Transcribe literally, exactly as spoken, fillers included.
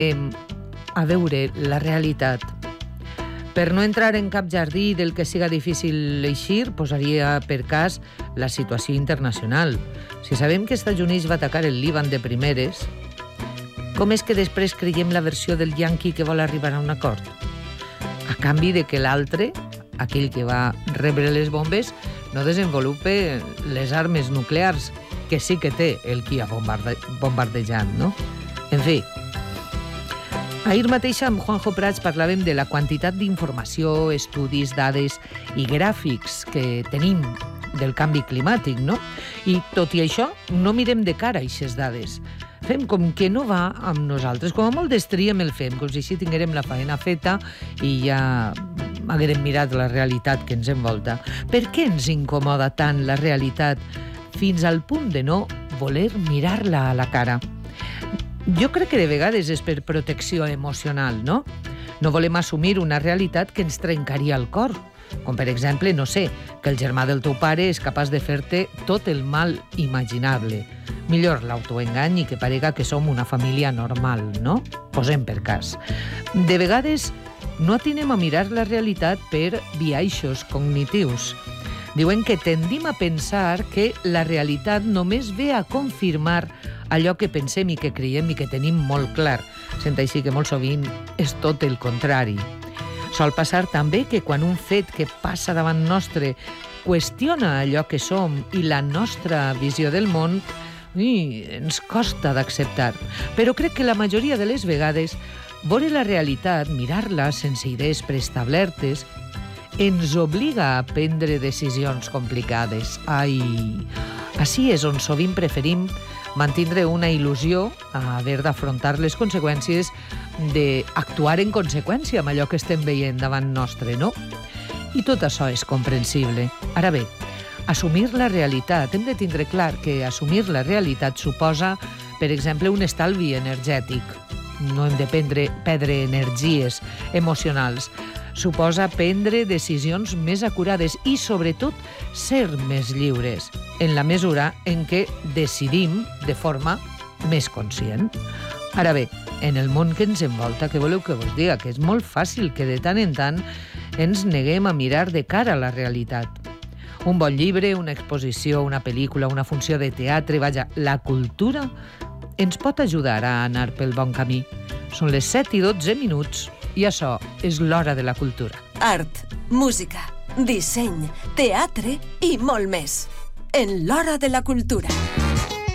a veure la realitat. Per no entrar en cap jardí del que siga difícil eixir, posaria per cas la situació internacional. Si sabem que Estats Units va atacar el Líban de primeres, com és que després creiem la versió del yanqui que vol arribar a un acord? A canvi de que l'altre, aquell que va rebre les bombes, no desenvolupe les armes nuclears, que sí que té el qui ha bombarde bombardejant, no? En fi, ahir mateix amb Juanjo Prats parlàvem de la quantitat d'informació, estudis, dades i gràfics que tenim del canvi climàtic, no? I tot i això, no mirem de cara a aquestes dades. Fem com que no va amb nosaltres, com a molt destríem el fem, com si així tinguérem la faena feta i ja haguérem mirat la realitat que ens envolta. Per què ens incomoda tant la realitat fins al punt de no voler mirar-la a la cara? Jo crec que de vegades és per protecció emocional, no? No volem assumir una realitat que ens trencaria el cor, com per exemple, no sé, que el germà del teu pare és capaç de fer-te tot el mal imaginable. Millor l'autoengany i que parega que som una família normal, no? Posem per cas. De vegades no atinem a mirar la realitat per biaixos cognitius. Diuen que tendim a pensar que la realitat només ve a confirmar allò que pensem i que creiem i que tenim molt clar. Sent així que molt sovint és tot el contrari. Sol passar també que quan un fet que passa davant nostre qüestiona allò que som i la nostra visió del món, i ens costa d'acceptar. Però crec que la majoria de les vegades veure la realitat, mirar-la sense idees preestablertes, ens obliga a prendre decisions complicades. Ai, així és on sovint preferim mantindre una il·lusió a haver d'afrontar les conseqüències d'actuar en conseqüència amb allò que estem veient davant nostre, no? I tot això és comprensible. Ara bé, assumir la realitat, hem de tindre clar que assumir la realitat suposa, per exemple, un estalvi energètic. No hem de prendre, perdre energies emocionals. Suposa prendre decisions més acurades i, sobretot, ser més lliures, en la mesura en què decidim de forma més conscient. Ara bé, en el món que ens envolta, què voleu que vos diga? Que és molt fàcil que de tant en tant ens neguem a mirar de cara a la realitat. Un bon llibre, una exposició, una pel·lícula, una funció de teatre, vaja, la cultura ens pot ajudar a anar pel bon camí. Són les set i dotze minuts i això és l'hora de la cultura. Art, música, disseny, teatre i molt més. En l'hora de la cultura.